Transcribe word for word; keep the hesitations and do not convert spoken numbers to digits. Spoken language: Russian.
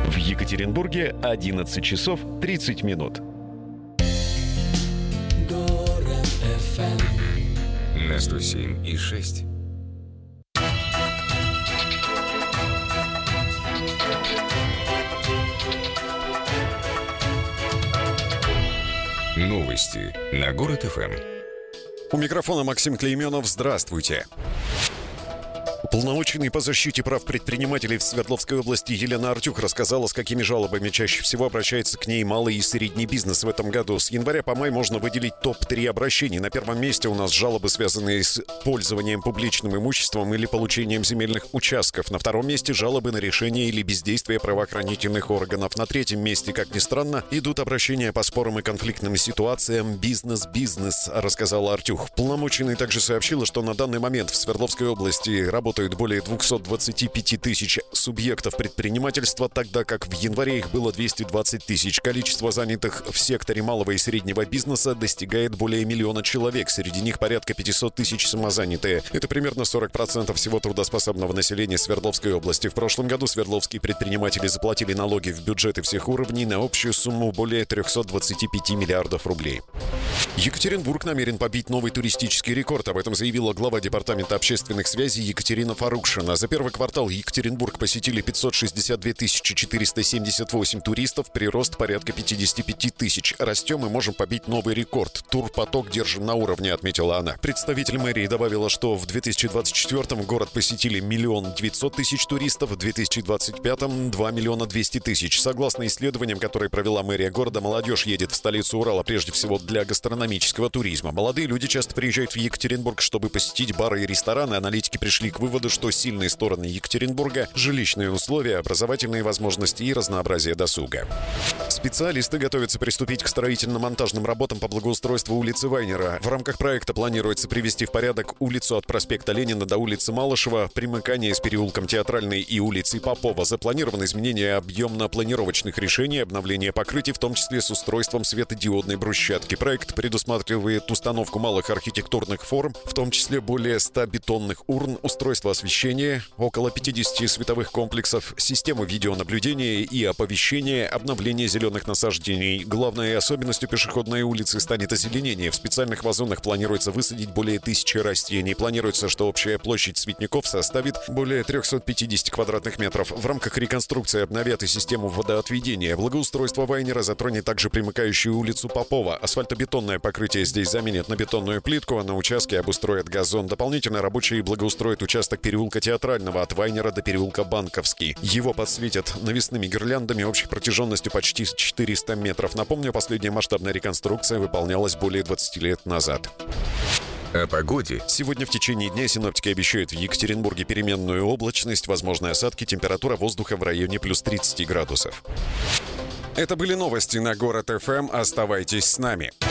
В Екатеринбурге одиннадцать часов тридцать минут. На сто семь и шесть. Новости на Город эф эм. У микрофона Максим Клейменов. Здравствуйте. Уполномоченный по защите прав предпринимателей в Свердловской области Елена Артюх рассказала, с какими жалобами чаще всего обращается к ней малый и средний бизнес в этом году. С января по май можно выделить топ три обращений. На первом месте у нас жалобы, связанные с пользованием публичным имуществом или получением земельных участков. На втором месте жалобы на решение или бездействие правоохранительных органов. На третьем месте, как ни странно, идут обращения по спорам и конфликтным ситуациям «Бизнес-бизнес», рассказала Артюх. Уполномоченный также сообщила, что на данный момент в Свердловской области работают более двести двадцать пять тысяч субъектов предпринимательства, тогда как в январе их было двести двадцать тысяч. Количество занятых в секторе малого и среднего бизнеса достигает более миллиона человек. Среди них порядка пятьсот тысяч самозанятые. Это примерно сорок процентов всего трудоспособного населения Свердловской области. В прошлом году свердловские предприниматели заплатили налоги в бюджеты всех уровней на общую сумму более триста двадцать пять миллиардов рублей. Екатеринбург намерен побить новый туристический рекорд. Об этом заявила глава департамента общественных связей Екатерина Фарукшина. За первый квартал Екатеринбург посетили пятьсот шестьдесят две тысячи четыреста семьдесят восемь туристов, прирост порядка пятьдесят пять тысяч. Растем и можем побить новый рекорд. Турпоток держим на уровне, отметила она. Представитель мэрии добавила, что в две тысячи двадцать четвёртом город посетили миллион девятьсот тысяч туристов, в две тысячи двадцать пятом два миллиона двести тысяч. Согласно исследованиям, которые провела мэрия города, молодежь едет в столицу Урала прежде всего для гастрономического туризма. Молодые люди часто приезжают в Екатеринбург, чтобы посетить бары и рестораны. Аналитики пришли к выводу, что сильные стороны Екатеринбурга – жилищные условия, образовательные возможности и разнообразие досуга. Специалисты готовятся приступить к строительно-монтажным работам по благоустройству улицы Вайнера. В рамках проекта планируется привести в порядок улицу от проспекта Ленина до улицы Малышева, примыкание с переулком Театральной и улицей Попова. Запланировано изменение объемно-планировочных решений, обновление покрытий, в том числе с устройством светодиодной брусчатки. Проект предусматривает установку малых архитектурных форм, в том числе более ста бетонных урн, устройство освещения, около пятидесяти световых комплексов, систему видеонаблюдения и оповещения, обновление зеленых насаждений. Главной особенностью пешеходной улицы станет озеленение. В специальных вазонах планируется высадить более тысячи растений. Планируется, что общая площадь цветников составит более трехсот пятидесяти квадратных метров. В рамках реконструкции обновят и систему водоотведения. Благоустройство Вайнера затронет также примыкающую улицу Попова. Асфальтобетонное покрытие здесь заменят на бетонную плитку, а на участке обустроят газон. Дополнительно рабочие благоустроят участок переулка Театрального от Вайнера до переулка Банковский. Его подсветят навесными гирляндами общей протяженностью почти четыреста метров. Напомню, последняя масштабная реконструкция выполнялась более двадцати лет назад. О погоде. Сегодня в течение дня синоптики обещают в Екатеринбурге переменную облачность, возможны осадки, температура воздуха в районе плюс тридцати градусов. Это были новости на Город эф эм. Оставайтесь с нами.